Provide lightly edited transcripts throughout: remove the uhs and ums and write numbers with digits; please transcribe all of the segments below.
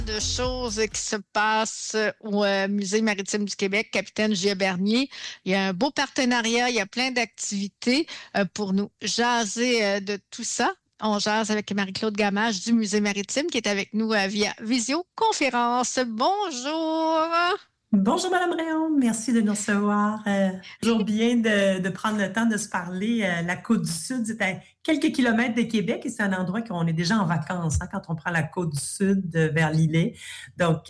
De choses qui se passent au Musée maritime du Québec, Capitaine Gilles Bernier. Il y a un beau partenariat, il y a plein d'activités pour nous jaser de tout ça. On jase avec Marie-Claude Gamache du Musée maritime qui est avec nous via visioconférence. Bonjour! Bonjour Madame Réon, merci de nous recevoir. Toujours bien de prendre le temps de se parler. La Côte-du-Sud, c'est à quelques kilomètres de Québec et c'est un endroit qu'on est déjà en vacances quand on prend la Côte-du-Sud vers l'îlet. Donc,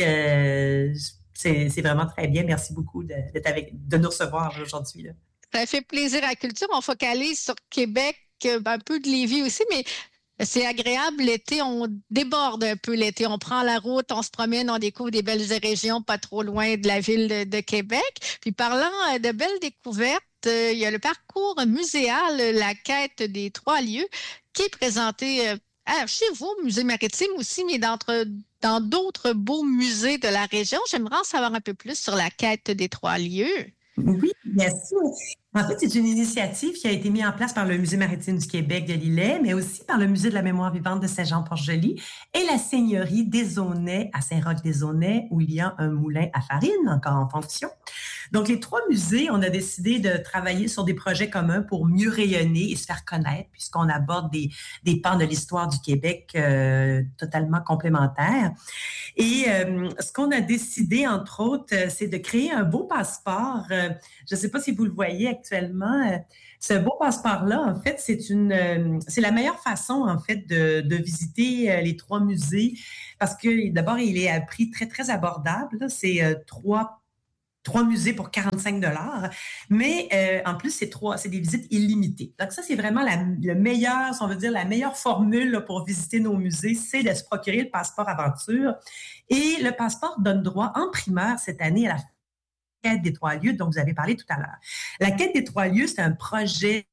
c'est vraiment très bien. Merci beaucoup de nous recevoir aujourd'hui, là. Ça fait plaisir à la culture. On focalise sur Québec, un peu de Lévis aussi, mais c'est agréable l'été, on déborde un peu l'été, on prend la route, on se promène, on découvre des belles régions pas trop loin de la ville de Québec. Puis parlant de belles découvertes, il y a le parcours muséal, la quête des trois lieux, qui est présenté chez vous, au Musée maritime aussi, mais dans d'autres beaux musées de la région. J'aimerais en savoir un peu plus sur la quête des trois lieux. Oui, bien sûr. En fait, c'est une initiative qui a été mise en place par le Musée maritime du Québec de l'Îlet, mais aussi par le Musée de la mémoire vivante de Saint-Jean-Port-Joli et la seigneurie des Aunais à Saint-Roch-des-Aunais, où il y a un moulin à farine encore en fonction. Donc, les trois musées, on a décidé de travailler sur des projets communs pour mieux rayonner et se faire connaître, puisqu'on aborde des pans de l'histoire du Québec totalement complémentaires. Et ce qu'on a décidé, entre autres, c'est de créer un beau passeport. Je ne sais pas si vous le voyez actuellement. Ce beau passeport-là, en fait, c'est la meilleure façon, en fait, de visiter les trois musées parce que, d'abord, il est à prix très, très abordable, là. C'est trois musées pour 45 $. Mais en plus, c'est des visites illimitées. Donc ça, c'est vraiment le meilleur, si on veut dire, la meilleure formule là, pour visiter nos musées, c'est de se procurer le passeport aventure. Et le passeport donne droit en primeur cette année à la quête des trois lieux dont vous avez parlé tout à l'heure. La quête des trois lieux, c'est un projet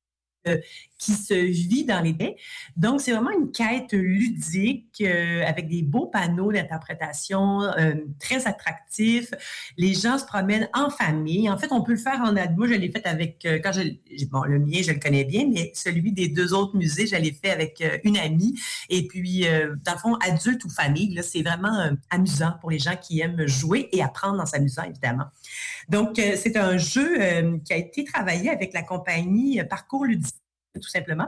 qui se vit dans les baies. Donc, c'est vraiment une quête ludique avec des beaux panneaux d'interprétation très attractifs. Les gens se promènent en famille. En fait, on peut le faire en adulte. Moi, je l'ai fait avec, bon, le mien, je le connais bien, mais celui des deux autres musées, je l'ai fait avec une amie. Et puis, dans le fond, adulte ou famille, là, c'est vraiment amusant pour les gens qui aiment jouer et apprendre en s'amusant, évidemment. Donc, c'est un jeu qui a été travaillé avec la compagnie Parcours Ludique, tout simplement.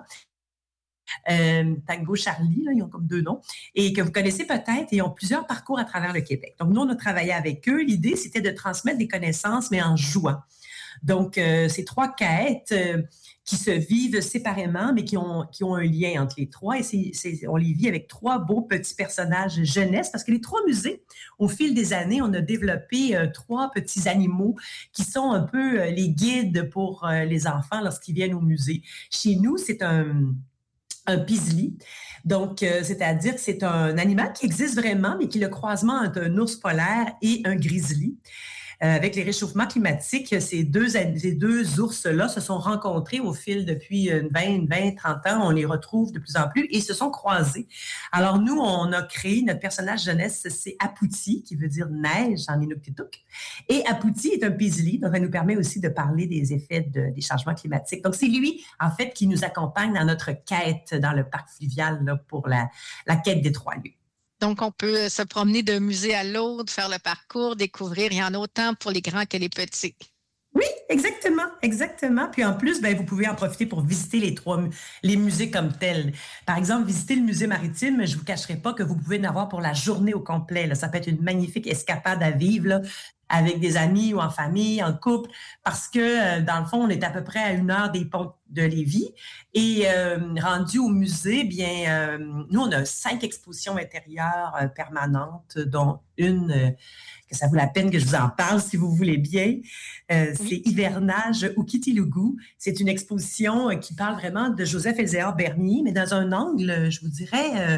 Tango Charlie, là, ils ont comme deux noms, et que vous connaissez peut-être, et ils ont plusieurs parcours à travers le Québec. Donc, nous, on a travaillé avec eux. L'idée, c'était de transmettre des connaissances, mais en jouant. Donc, ces trois quêtes qui se vivent séparément, mais qui ont un lien entre les trois. Et on les vit avec trois beaux petits personnages jeunesse, parce que les trois musées, au fil des années, on a développé trois petits animaux qui sont un peu les guides pour les enfants lorsqu'ils viennent au musée. Chez nous, c'est un pisli. Donc, c'est-à-dire que c'est un animal qui existe vraiment, mais qui est le croisement entre un ours polaire et un grizzly. Avec les réchauffements climatiques, ces deux ours-là se sont rencontrés au fil depuis 20, 30 ans. On les retrouve de plus en plus et ils se sont croisés. Alors, nous, on a créé notre personnage jeunesse, c'est Apouti, qui veut dire neige en Inuktitut. Et Apouti est un pisli, donc ça nous permet aussi de parler des effets des changements climatiques. Donc, c'est lui, en fait, qui nous accompagne dans notre quête dans le parc fluvial là, pour la quête des trois lieux. Donc, on peut se promener d'un musée à l'autre, faire le parcours, découvrir. Il y en a autant pour les grands que les petits. Oui, exactement, exactement. Puis en plus, ben, vous pouvez en profiter pour visiter les musées comme tels. Par exemple, visiter le musée maritime, je vous cacherai pas que vous pouvez en avoir pour la journée au complet, là. Ça peut être une magnifique escapade à vivre, là, avec des amis ou en famille, en couple, parce que dans le fond, on est à peu près à 1 heure des ponts de Lévis. Et rendu au musée, bien, nous, on a 5 expositions intérieures permanentes, dont une que ça vaut la peine que je vous en parle si vous voulez bien. C'est Hivernage au Kitilougou. C'est une exposition qui parle vraiment de Joseph Elzéar Bernier, mais dans un angle, je vous dirais,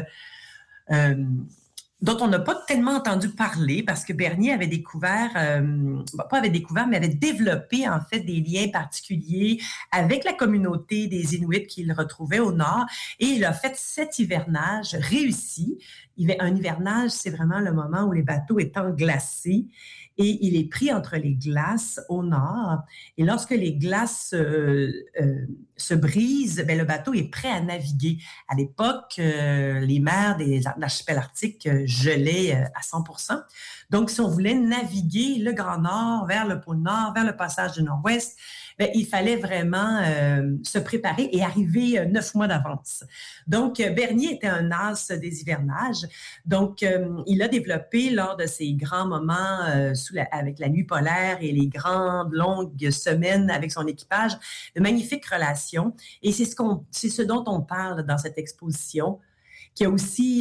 dont on n'a pas tellement entendu parler parce que Bernier avait découvert, pas avait découvert, mais avait développé en fait des liens particuliers avec la communauté des Inuits qu'il retrouvait au nord et il a fait 7 hivernages réussis Un hivernage, c'est vraiment le moment où les bateaux étant glacés et il est pris entre les glaces au nord. Et lorsque les glaces se brisent, ben, le bateau est prêt à naviguer. À l'époque, les mers de l'archipel arctique gelaient à 100%. Donc, si on voulait naviguer le Grand Nord vers le pôle Nord, vers le passage du Nord-Ouest, ben, il fallait vraiment se préparer et arriver 9 mois d'avance. Donc, Bernier était un as des hivernages. Donc, il a développé lors de ces grands moments avec la nuit polaire et les grandes longues semaines avec son équipage, de magnifiques relations. Et c'est ce dont on parle dans cette exposition, qui a aussi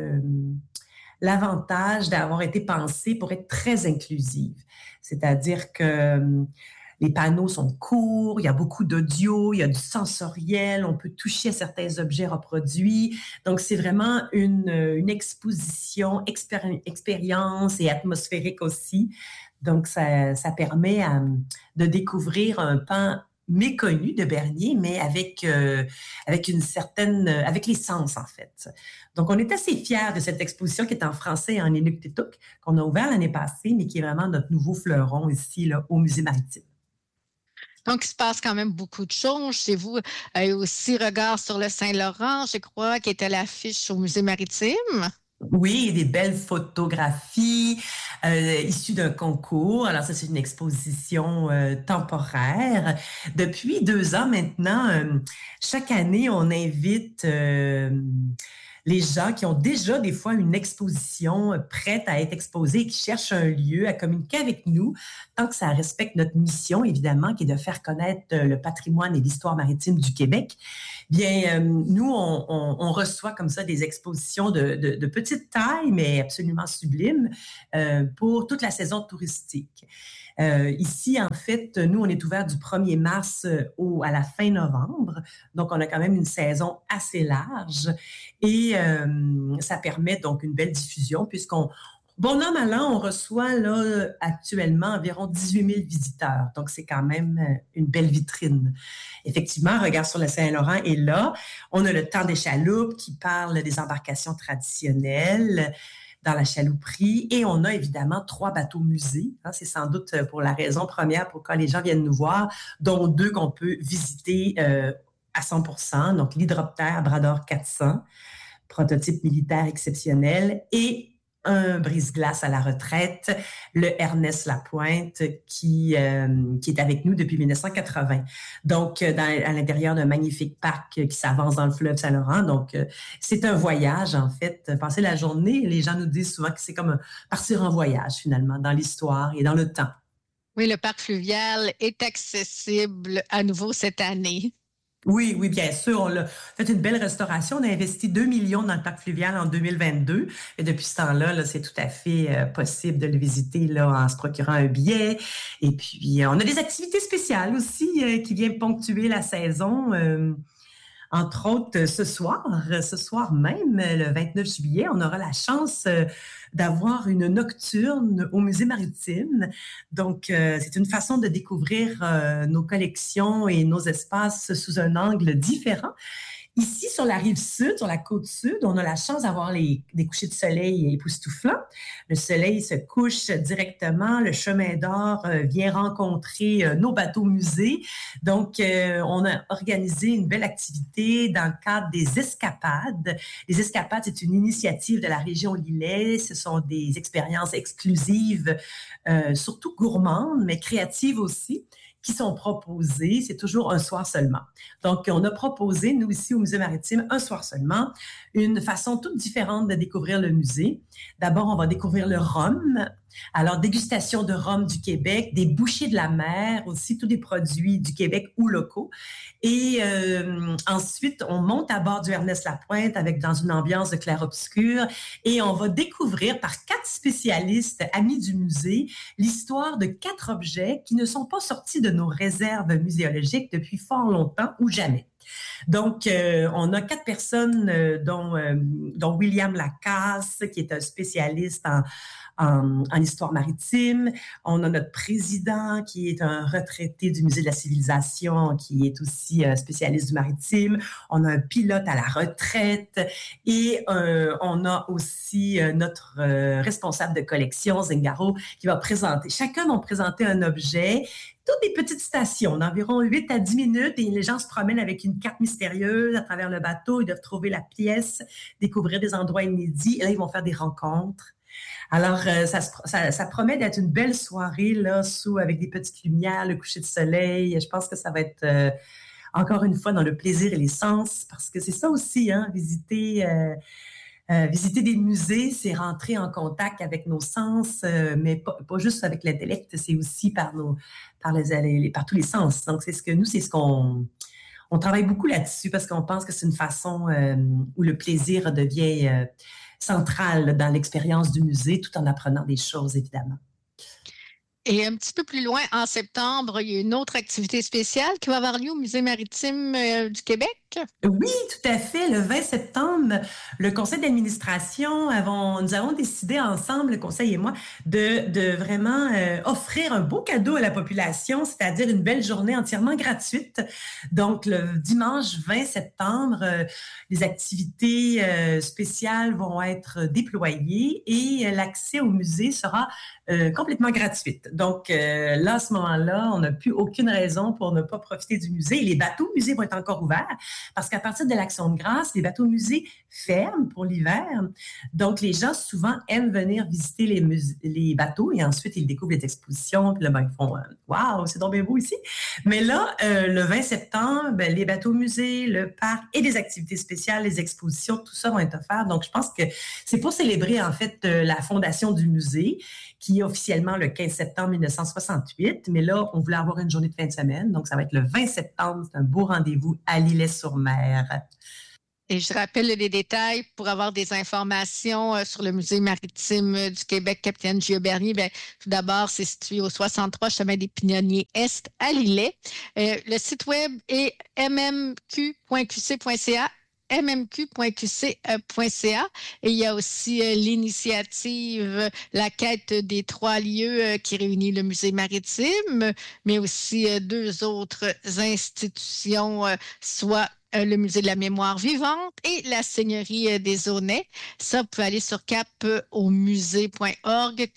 l'avantage d'avoir été pensée pour être très inclusive. C'est-à-dire que les panneaux sont courts, il y a beaucoup d'audio, il y a du sensoriel, on peut toucher à certains objets reproduits. Donc, c'est vraiment une exposition, expérience et atmosphérique aussi. Donc, ça permet de découvrir un pan méconnu de Bernier, mais avec avec les sens, en fait. Donc, on est assez fiers de cette exposition qui est en français et en Inuktitut, qu'on a ouvert l'année passée, mais qui est vraiment notre nouveau fleuron ici, là, au Musée maritime. Donc, il se passe quand même beaucoup de choses chez vous. Il y a aussi Regard sur le Saint-Laurent, je crois, qui est à l'affiche au Musée maritime. Oui, des belles photographies issues d'un concours. Alors ça, c'est une exposition temporaire. Depuis 2 ans maintenant, chaque année, on invite les gens qui ont déjà des fois une exposition prête à être exposée, qui cherchent un lieu à communiquer avec nous, tant que ça respecte notre mission, évidemment, qui est de faire connaître le patrimoine et l'histoire maritime du Québec. Bien, nous, on reçoit comme ça des expositions de petite taille, mais absolument sublimes, pour toute la saison touristique. Ici, en fait, nous, on est ouvert du 1er mars à la fin novembre. Donc, on a quand même une saison assez large et ça permet donc une belle diffusion puisqu'on, bon an, mal an, on reçoit là actuellement environ 18 000 visiteurs. Donc, c'est quand même une belle vitrine. Effectivement, Regard sur le Saint-Laurent est là. On a le Temps des chaloupes qui parle des embarcations traditionnelles dans la chalouperie. Et on a évidemment 3 bateaux musées. C'est sans doute pour la raison première pourquoi les gens viennent nous voir, dont 2 qu'on peut visiter à 100%. Donc, l'Hydroptère Brador 400, prototype militaire exceptionnel, et un brise-glace à la retraite, le Ernest Lapointe, qui est avec nous depuis 1980. Donc, à l'intérieur d'un magnifique parc qui s'avance dans le fleuve Saint-Laurent. Donc, c'est un voyage, en fait. Passer la journée, les gens nous disent souvent que c'est comme partir en voyage, finalement, dans l'histoire et dans le temps. Oui, le parc fluvial est accessible à nouveau cette année. Oui, oui, bien sûr. On a fait une belle restauration. On a investi 2 millions dans le parc fluvial en 2022. Et depuis ce temps-là, là, c'est tout à fait possible de le visiter là, en se procurant un billet. Et puis, on a des activités spéciales aussi qui viennent ponctuer la saison. Entre autres, ce soir même, le 29 juillet, on aura la chance d'avoir une nocturne au Musée maritime. Donc, c'est une façon de découvrir nos collections et nos espaces sous un angle différent. Ici, sur la rive sud, sur la côte sud, on a la chance d'avoir des couchers de soleil époustouflants. Le soleil se couche directement, le chemin d'or vient rencontrer nos bateaux musées. Donc, on a organisé une belle activité dans le cadre des escapades. Les escapades, c'est une initiative de la région Lillet. Ce sont des expériences exclusives, surtout gourmandes, mais créatives aussi, qui sont proposées. C'est toujours un soir seulement. Donc, on a proposé, nous ici au Musée maritime, un soir seulement, une façon toute différente de découvrir le musée. D'abord, on va découvrir le rhum. Alors, dégustation de rhum du Québec, des bouchées de la mer, aussi tous des produits du Québec ou locaux. Et ensuite, on monte à bord du Ernest Lapointe dans une ambiance de clair-obscur et on va découvrir par 4 spécialistes amis du musée l'histoire de 4 objets qui ne sont pas sortis de nos réserves muséologiques depuis fort longtemps ou jamais. Donc, on a 4 personnes, dont William Lacasse, qui est un spécialiste en histoire maritime. On a notre président, qui est un retraité du Musée de la Civilisation, qui est aussi spécialiste du maritime. On a un pilote à la retraite et on a aussi notre responsable de collection, Zingaro, qui va présenter. Chacun va présenter un objet, toutes des petites stations d'environ 8 à 10 minutes et les gens se promènent avec une carte mystérieuse à travers le bateau. Ils doivent trouver la pièce, découvrir des endroits inédits et là, ils vont faire des rencontres. Alors, ça promet d'être une belle soirée, là, avec des petites lumières, le coucher de soleil. Je pense que ça va être, encore une fois, dans le plaisir et les sens, parce que c'est ça aussi, hein, visiter des musées, c'est rentrer en contact avec nos sens, mais pas juste avec l'intellect, c'est aussi par tous les sens. Donc, c'est ce qu'on on travaille beaucoup là-dessus parce qu'on pense que c'est une façon où le plaisir devient central dans l'expérience du musée, tout en apprenant des choses, évidemment. Et un petit peu plus loin, en septembre, il y a une autre activité spéciale qui va avoir lieu au Musée maritime du Québec. Oui, tout à fait. Le 20 septembre, le conseil d'administration, nous avons décidé ensemble, le conseil et moi, de vraiment offrir un beau cadeau à la population, c'est-à-dire une belle journée entièrement gratuite. Donc, le dimanche 20 septembre, les activités spéciales vont être déployées et l'accès au musée sera complètement gratuite. Donc, là, à ce moment-là, on n'a plus aucune raison pour ne pas profiter du musée. Les bateaux musées vont être encore ouverts parce qu'à partir de l'Action de grâce, les bateaux musées ferment pour l'hiver. Donc, les gens souvent aiment venir visiter les bateaux et ensuite, ils découvrent les expositions. Puis là, ils font « Waouh, c'est donc bien beau ici! » Mais là, le 20 septembre, les bateaux musées, le parc et des activités spéciales, les expositions, tout ça vont être offerts. Donc, je pense que c'est pour célébrer, en fait, la fondation du musée qui est officiellement le 15 septembre 1968. Mais là, on voulait avoir une journée de fin de semaine. Donc, ça va être le 20 septembre. C'est un beau rendez-vous à l'Îlet-sur-Mer. Et je rappelle les détails pour avoir des informations sur le Musée maritime du Québec, Capitaine Gilles Bernier. Bien, tout d'abord, c'est situé au 63 chemin des Pignonniers Est à l'Îlet. Le site web est mmq.qc.ca. mmq.qc.ca et il y a aussi l'initiative La quête des 3 lieux qui réunit le musée maritime, mais aussi 2 autres institutions, soit le musée de la mémoire vivante et la seigneurie des Aunais. Ça, vous pouvez aller sur capaumuset.org,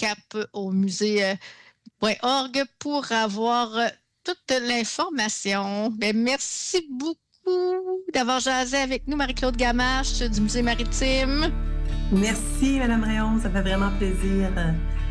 capaumuset.org pour avoir toute l'information. Bien, merci beaucoup d'avoir jasé avec nous, Marie-Claude Gamache du Musée maritime. Merci, Mme Réaume. Ça fait vraiment plaisir